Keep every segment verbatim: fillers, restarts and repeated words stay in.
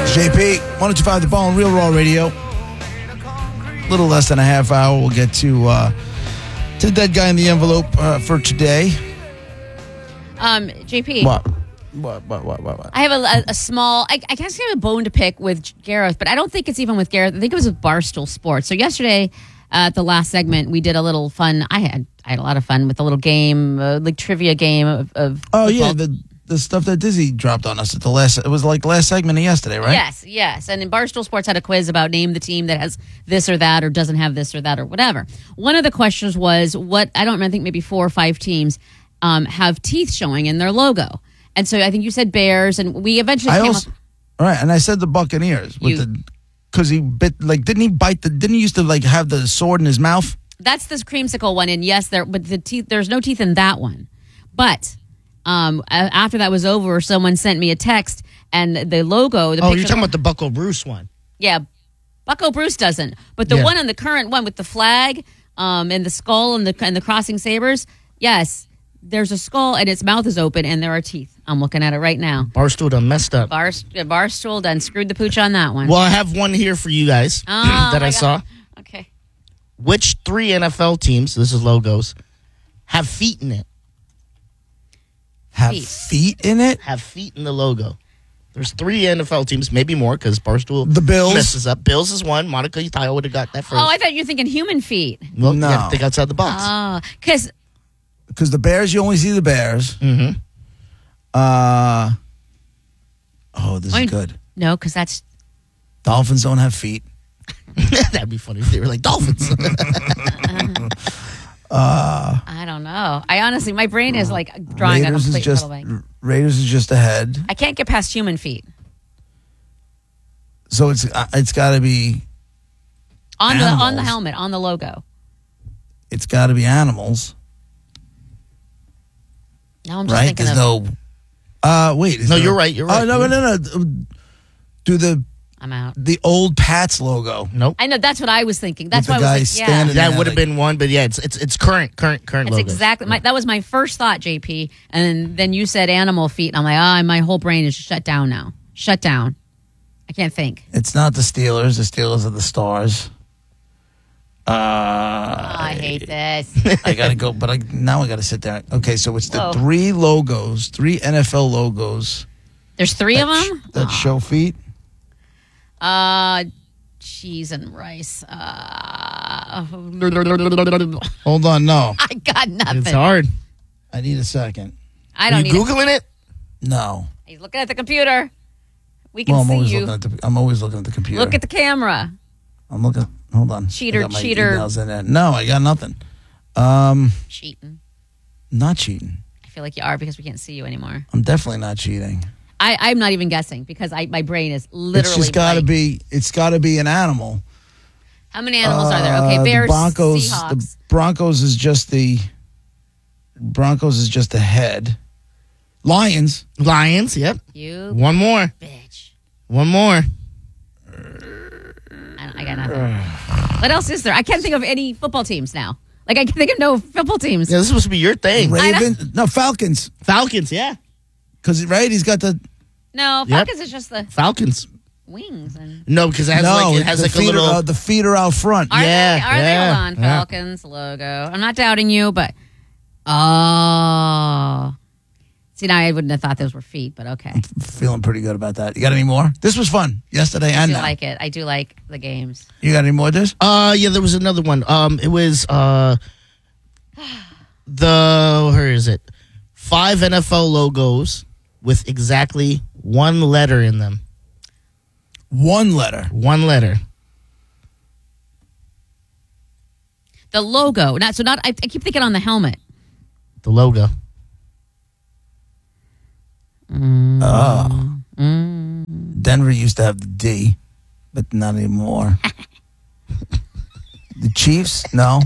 J P, one oh two point five The Ball and Real Raw Radio. A little less than a half hour. We'll get to uh, to the dead guy in the envelope uh, for today. Um, J P. What? What? What? What? What? what? I have a, a, a small. I, I guess I have a bone to pick with Gareth, but I don't think it's even with Gareth. I think it was with Barstool Sports. So yesterday, uh, at the last segment, we did a little fun. I had I had a lot of fun with a little game, uh, like trivia game of. of oh football. yeah, the the stuff that Dizzy dropped on us at the last. It was like the last segment of yesterday, right? Yes, yes. And in Barstool Sports had a quiz about name the team that has this or that or doesn't have this or that or whatever. One of the questions was what I don't remember. I think maybe four or five teams um, have teeth showing in their logo. And so I think you said Bears, and we eventually I came also, up. All right, and I said the Buccaneers with You- the because he bit like didn't he bite the didn't he used to like have the sword in his mouth? That's this creamsicle one, and yes, there, but the teeth. There's no teeth in that one. But um, a- after that was over, someone sent me a text, and the logo. The Oh, picture, you're talking about the Bucko Bruce one. yeah, Bucko Bruce doesn't, but the Yeah. one on the current one with the flag, um, and the skull and the and the crossing sabers. Yes, there's a skull, and its mouth is open, and there are teeth. I'm looking at it right now. Barstool done messed up. Bar, Barstool done screwed the pooch on that one. Well, I have one here for you guys Oh, that my I God. saw. Okay. Which three N F L teams, this is logos, have feet in it? Have Feet. feet in it? Have feet in the logo. There's three N F L teams, maybe more, because Barstool The Bills. messes up. Bills is one. Monica Utah would have got that first. Oh, I thought you were thinking human feet. well, No. you have to think outside the box. Oh, because Because the Bears, you only see the Bears. mm-hmm. Uh oh, this Wait. is good. no, because that's Dolphins don't have feet. That'd be funny if they were like Dolphins. I don't know. I honestly, my brain is like drawing Raiders a complete is just total blank. Raiders is just ahead. I can't get past human feet So it's uh, it's got to be on the on the Animals. helmet on the logo. it's got to be animals, Now I'm just right? thinking There's of. no. Uh, wait. is No, there- you're right, you're right. Oh no, no, no, no. Do the I'm out. the old Pats logo? Nope. I know that's what I was thinking. That's With why the I guy was like, yeah. standing That Yeah, would have like- been one, but yeah, it's it's it's current, current, current That's logos. exactly my, that was my first thought, J P. And then you said animal feet, and I'm like, ah, my whole brain is shut down now. Shut down. I can't think. It's not the Steelers. The Steelers are the Stars. Uh, Oh, I hate this. I gotta go, but I now I gotta sit down. Okay, so it's the Whoa. three logos, three N F L logos There's three that, of sh- them. that show feet. Uh, cheese and rice. Uh, Hold on, no, I got nothing. It's hard. I need a second. I Are don't you need it. Googling it? No, He's looking at the computer. We can well, I'm see always you. looking at the. I'm always looking at the computer. Look at the camera. I'm looking. Hold on. Cheater, I got my cheater. emails in there. No, I got nothing. Um, Cheating. not cheating. I feel like you are because we can't see you anymore. I'm definitely not cheating. I, I'm not even guessing because I my brain is literally. It's just got to blank. be. It's got to be an animal. How many animals are there? Okay, Uh, Bears, the Broncos. Seahawks. The Broncos is just the. Broncos is just the head. Lions. Lions. Yep. You One more. bitch. One more. I, don't, I got nothing. What else is there? I can't think of any football teams now. Like I can think of no football teams. Yeah, this is supposed to be your thing. Raven. No, Falcons. Falcons. Yeah. Because right, he's got the. No, Yep. Falcons is just the Falcons. wings and. No, because it has no, like it has the like a feet little. Are, uh, the feet are out front. Are Yeah, they? Are they? yeah, Hold on, yeah. Falcons logo. I'm not doubting you, but oh, see now I wouldn't have thought those were feet, but okay. Feeling pretty good about that. You got any more? This was fun yesterday I and do now. like it. I do like the games. You got any more? This? Uh, yeah, there was another one. Um, it was uh, the where is it? Five N F L logos with exactly one letter in them. One letter. One letter. The logo, not so. Not. I, I keep thinking on the helmet. The logo. Oh. Denver used to have the D, but not anymore. The Chiefs? No.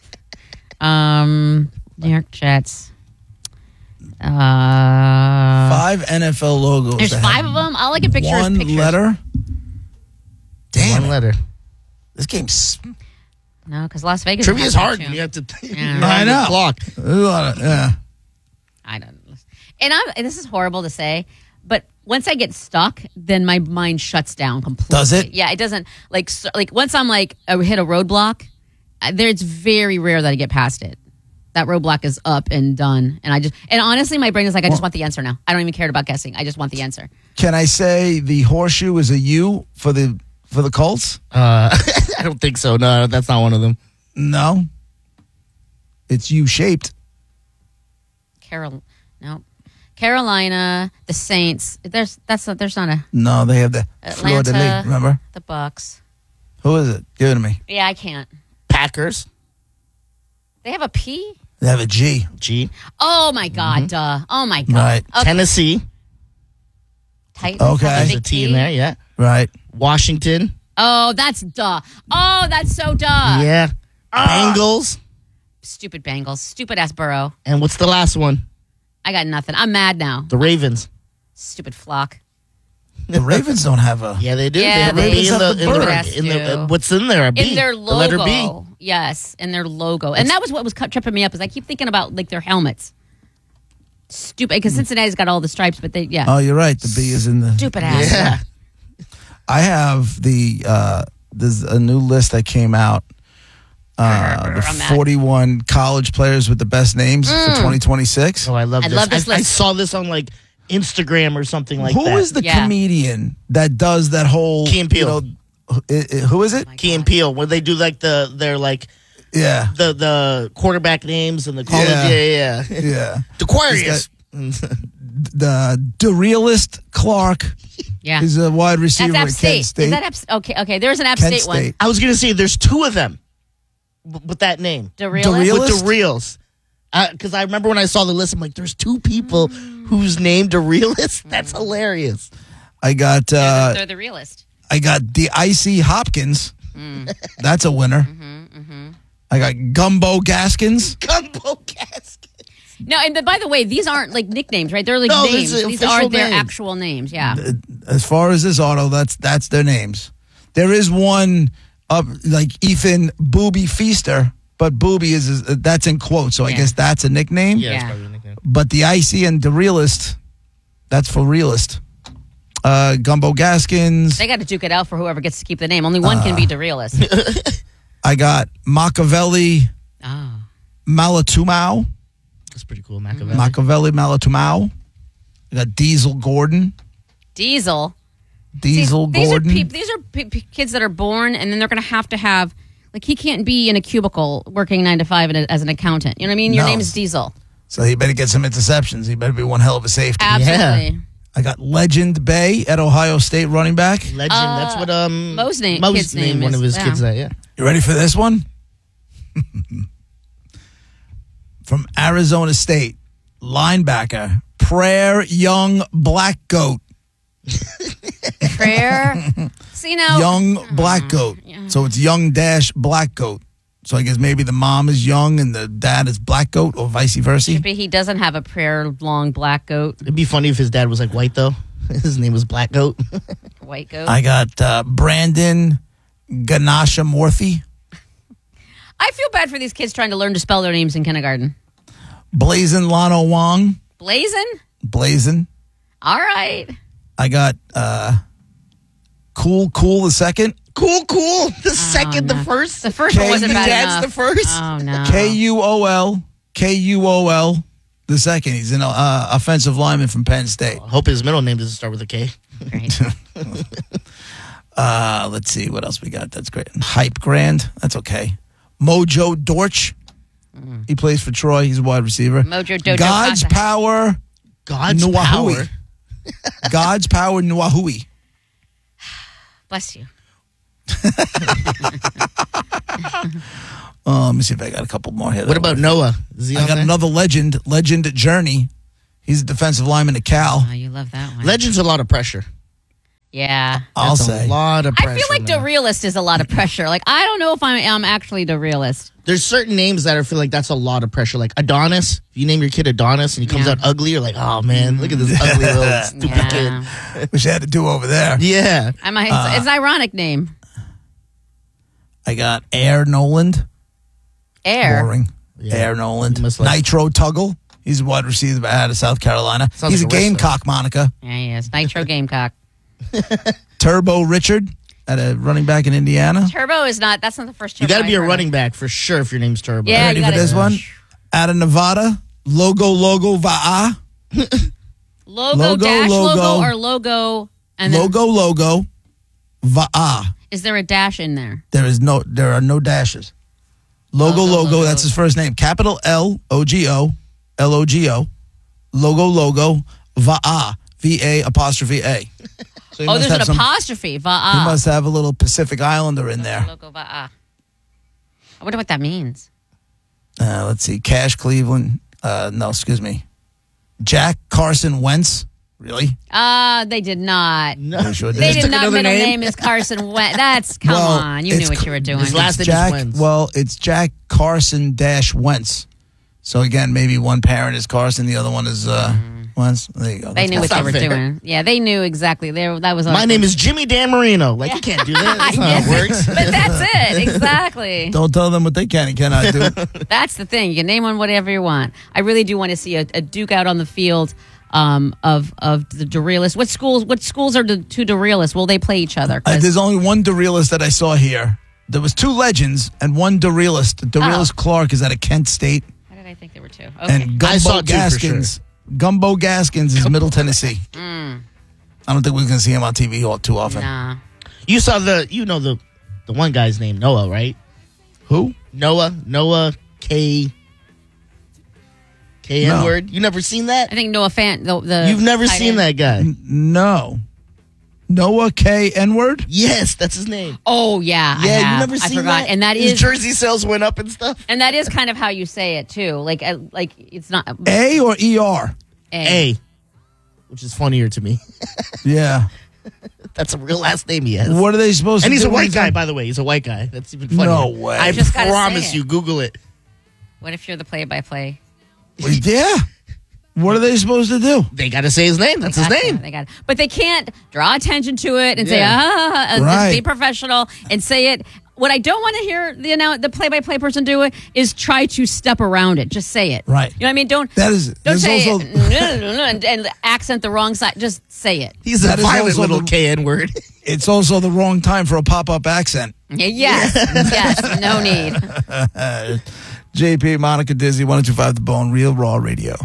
Um, New York Jets. Uh, Five N F L logos. there's that five have of them. All I can picture One is pictures. letter. Damn. One it. letter. This game's. No, because Las Vegas. Trivia is has hard. one, when too. You have to. Yeah. round I the know. Clock. There's a lot of- Yeah. I don't. And I'm. And this is horrible to say, but once I get stuck, then my mind shuts down completely. Does it? Yeah, it doesn't. Like, so, like once I'm like I hit a roadblock, uh, there it's very rare that I get past it. That roadblock is up and done, and I just and honestly, my brain is like, I just want the answer now. I don't even care about guessing. I just want the answer. Can I say the horseshoe is a U for the for the Colts? Uh, I don't think so. No, that's not one of them. No. It's U shaped. Carol, no, Carolina, the Saints. There's that's not, there's not a No, they have the Fleur de Atlanta. Lis, remember? the Bucks. Who is it? Give it to me. Yeah, I can't. Packers. They have a P. They have a G. G. Oh my God! Duh. Oh my God. Right. Okay. Tennessee. Titans Okay. have a There's big a T in there. Yeah. Right. Washington. Oh, that's duh. Oh, that's so duh. yeah. Bengals. Stupid Bengals. Stupid ass Burrow. And what's the last one? I got nothing. I'm mad now. The Ravens. Stupid flock. The Ravens don't have a. Yeah, they do. Yeah, they have a they- B in the, in Stupid the, ass in the do. uh, what's in there? A B. In their The letter B. logo. Yes, in their logo. And that was what was cu- tripping me up is I keep thinking about like their helmets. Stupid. Because Cincinnati's got all the stripes, but they, yeah. Oh, you're right. The B is in the. Stupid ass. Yeah. I have the. Uh, there's a new list that came out. Uh, the I'm mad. forty-one college players with the best names for twenty twenty-six. Oh, I love I this. love this I, I list. saw this on like Instagram or something like Who that. is the Yeah. comedian that does that whole? Key and Peele. You know, i- i- who is it? Key and Peele, where they do like the they're like Yeah, the the quarterback names and the college. Yeah. Yeah, yeah. yeah. yeah. Aquarius. The DeRealist Clark Yeah. is a wide receiver That's App at Kent State. State. Is that App State? Okay, okay. There's an App Kent State, one. State. I was gonna say there's two of them w- with that name. The real DeReal- With Realist? the reals. Because I remember when I saw the list, I'm like, there's two people who's named a realist. That's hilarious. I got they're, uh, the, they're the realist. I got the Icy Hopkins. That's a winner. I got Gumbo Gaskins. Gumbo casket. No, and the, by the way, these aren't like nicknames, right? They're like No, names. these are These official are their names. actual names. Yeah. As far as this auto, that's that's their names. There is one up like Ethan Booby Feaster, but Booby is, is that's in quotes, so I Yeah. guess that's a nickname. Yeah, that's Yeah. probably a nickname. But the Icy and the Realist, that's for realist. Uh, Gumbo Gaskins. They got to duke it out for whoever gets to keep the name. Only one can be the realist. I got Machiavelli Oh. Malatumau. That's pretty cool, Machiavelli. Machiavelli Malatumau. I got Diesel Gordon. Diesel. Diesel See, these Gordon. Are peop these are pe- pe- kids that are born, and then they're going to have to have, like, he can't be in a cubicle working nine to five in a, as an accountant. You know what I mean? Your No. name is Diesel. So he better get some interceptions. He better be one hell of a safety. Absolutely. I got Legend Bay at Ohio State running back. Legend. That's what um Mo's name- Mo's kid's name named one is- of his yeah. kids that. Yeah. You ready for this one? From Arizona State, linebacker, Prayer Young Black Goat. Prayer. See now. Young Black Goat. So it's Young Dash Black Goat. So I guess maybe the mom is young and the dad is Black Goat or vice versa. But he doesn't have a prayer long black goat, It'd be funny if his dad was like white though. His name was Black Goat. white goat. I got uh, Brandon Ganasha Morthy, I feel bad for these kids trying to learn to spell their names in kindergarten. Blazin Lano Wong, Blazin? Blazin. All right. I got uh, Cool Cool the second, Cool, cool. The second, no. the first. The first one Okay, wasn't the bad dad's enough. the first. Oh, no. K U O L, K U O L the second. He's an uh, offensive lineman from Penn State. I hope his middle name doesn't start with a K. Great. Uh, let's see what else we got. That's great. Hype Grand. That's okay. Mojo Dortch. He plays for Troy. He's a wide receiver. Mojo Dojo God's Casa. Power. God's Nuahui. power. God's Power Nuahui. Bless you. Uh, let me see if I got a couple more here. What about Noah? Is he I on got there? another legend, Legend Journey. He's a defensive lineman at Cal. Oh, you love that one. Legend's a lot of pressure. yeah. I'll That's say. a lot of pressure. I feel like the man. realist is a lot of pressure. Like, I don't know if I'm, I'm actually the realist. There's certain names that I feel like that's a lot of pressure. Like Adonis. If you name your kid Adonis and he comes Yeah. out ugly, you're like, oh man, look at this ugly little stupid Yeah. kid. Wish I had to do over there. Yeah. I might, it's, it's an ironic name. I got Air Noland. Air. Boring. Yeah. Air Noland. You must like- Nitro Tuggle. He's a wide receiver out of South Carolina. Sounds He's like a a Gamecock, Monica. Yeah, he is. Nitro Gamecock. Turbo Richard at a running back in Indiana. Turbo is not, that's not the first You Turbo got to be I a heard running of. back for sure if your name's Turbo. Yeah, Ready you for gotta- this one? Out of Nevada, Logo Logo Va'a. Logo, Logo, dash logo. logo, or logo, and then Logo Logo Va'a. is there a dash in there? There is no, there are no dashes. Logo Logo, Logo, logo. that's his first name. Capital L O G O, L O G O. Logo Logo Va'a, V A apostrophe A. So he Oh, must there's have an some- apostrophe. He Va'a. must have a little Pacific Islander in there. Logo Va'a. I wonder what that means. Uh, let's see. Cash Cleveland. Uh, no, excuse me. Jack Carson Wentz. Really? Uh, they did not. No, They sure did. They Just did took not. another Middle name? name is Carson Wentz. That's, come Well, on. You it's knew what you were doing. his last It's name is Jack. Wentz. Well, it's Jack Carson dash Wentz. So again, maybe one parent is Carson, the other one is uh, Wentz. There you go. They That's knew fine. what they not were fair. doing. Yeah, they knew exactly. There, that was. My name is Jimmy Dan Marino. Like, you can't do that. That's not Yes, how it works. but that's it. Exactly. Don't tell them what they can and cannot do. That's the thing. You can name one whatever you want. I really do want to see a, a Duke out on the field um, of of the Dorealists. What schools? What schools are the two Dorealists? Will they play each other? 'Cause- Uh, there's only one Dorealist that I saw here. There was two legends and one Dorealist. Dorealist Oh. Clark is out of Kent State. How did I think there were two? Okay. And I saw Gumbo two for sure. Gaskins. Gumbo Gaskins is Middle Tennessee. Mm. I don't think we're going to see him on T V all too often. nah. You saw the, you know the, the one guy's name, Noah, right? Who? Noah, Noah K. K No. N word. You never seen that? I think Noah Fant. The, the You've never tight seen end. that guy? No. Noah K. N-word? Yes, that's his name. Oh yeah, I Yeah, have. you never I seen forgot. that? And that His is jersey sales went up and stuff. and that is kind of how you say it too. Like uh, like it's not A or E R? A, which is funnier to me. Yeah. That's a real last name he has. What are they supposed And to he's do? a white when guy, on- by the way. He's a white guy. That's even funnier. No way. I You just gotta say promise it. you. Google it. What if you're the play-by-play? Yeah. What are they supposed to do? They got to say his name. That's his Got to. name. They got, but they can't draw attention to it and say Yeah. ah, and Right. just be professional and say it. What I don't want to hear the annou- the play-by-play person do it is try to step around it. Just say it. Right. You know what I mean? Don't That is- don't there's say also- it and, and accent the wrong side. Just say it. He's a That is violent also little the- K N word. It's also the wrong time for a pop-up accent. Yes. Yes. No need. J P, Monica Dizzy, one oh two five The Bone, Real Raw Radio.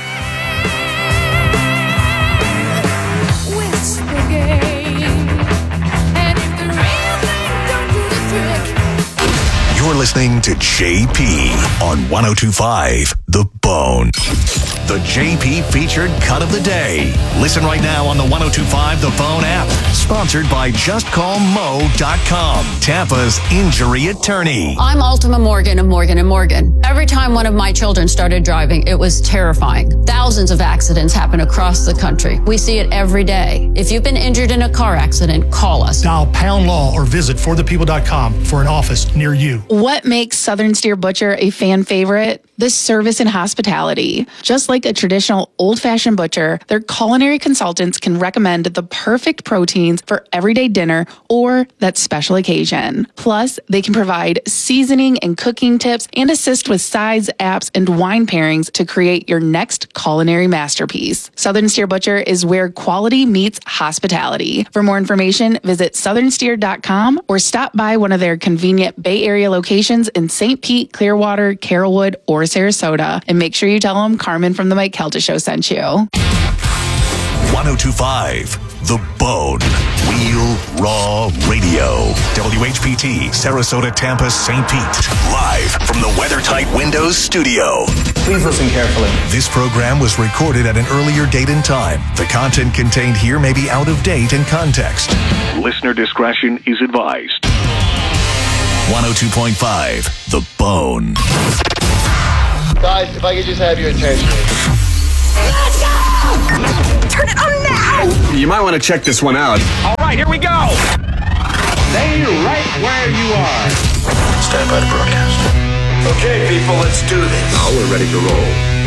You're listening to J P on one oh two point five The Bone. The J P featured cut of the day. Listen right now on the one oh two point five The Bone app. Sponsored by just call mo dot com, Tampa's injury attorney. I'm Ultima Morgan of Morgan and Morgan. Every time one of my children started driving, it was terrifying. Thousands of accidents happen across the country. We see it every day. If you've been injured in a car accident, call us. Dial pound law or visit for the people dot com for an office near you. What makes Southern Steer Butcher a fan favorite? The service and hospitality. Just like a traditional old-fashioned butcher, their culinary consultants can recommend the perfect proteins for everyday dinner or that special occasion. Plus, they can provide seasoning and cooking tips and assist with sides, apps, and wine pairings to create your next culinary masterpiece. Southern Steer Butcher is where quality meets hospitality. For more information, visit southern steer dot com or stop by one of their convenient Bay Area locations in Saint Pete, Clearwater, Carrollwood, or Sarasota. And make sure you tell them Carmen from the Mike Kelta Show sent you. one oh two point five The Bone. Real Raw Radio. W H P T, Sarasota, Tampa, Saint Pete. Live from the WeatherTight Windows studio. Please listen carefully. This program was recorded at an earlier date and time. The content contained here may be out of date in context. Listener discretion is advised. one oh two point five The Bone. Guys, if I could just have your attention. Turn it on now! You might want to check this one out. All right, here we go. Stay right where you are. Stand by to broadcast. Okay, people, let's do this. Now we're ready to roll.